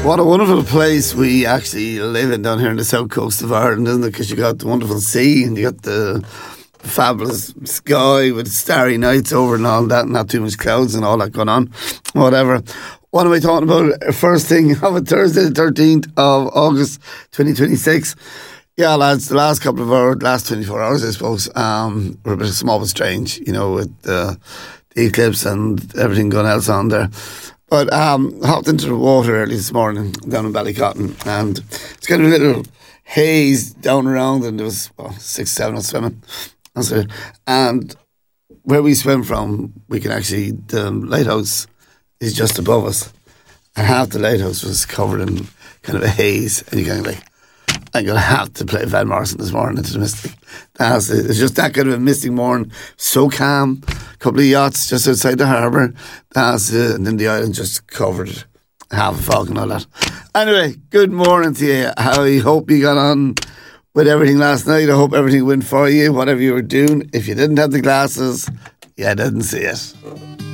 What a wonderful place we actually live in down here in the south coast of Ireland, isn't it? Because you got the wonderful sea and you got the fabulous sky with starry nights over and all that, not too much clouds and all that going on. Whatever. What am I talking about? First thing of a Thursday, the 13th of August 2026. Yeah, lads, the last couple of hours, last 24 hours, I suppose, were a bit small but strange, you know, with the eclipse and everything going else on there. But hopped into the water early this morning down in Ballycotton, and it's got a little haze down around, and there was 6, 7 of us swimming. And where we swim from, we can actually, the lighthouse is just above us, and half the lighthouse was covered in kind of a haze, and you're kind of like, I'm going to have to play Van Morrison this morning into the Mystic. It's just that kind of a mystic morning, so calm, a couple of yachts just outside the harbour, and then the island just covered, half a fog and all that. Anyway, good morning to you. I hope you got on with everything last night. I hope everything went for you, whatever you were doing. If you didn't have the glasses, you didn't see it.